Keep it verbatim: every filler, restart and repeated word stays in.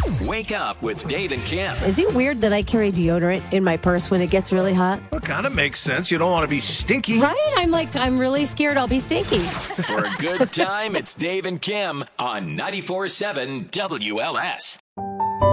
Wake up with Dave and Kim. Is it weird that I carry deodorant in my purse when it gets really hot? Well, kind of makes sense. You don't want to be stinky. Right? I'm like, I'm really scared I'll be stinky. For a good time, it's Dave and Kim on ninety-four point seven W L S.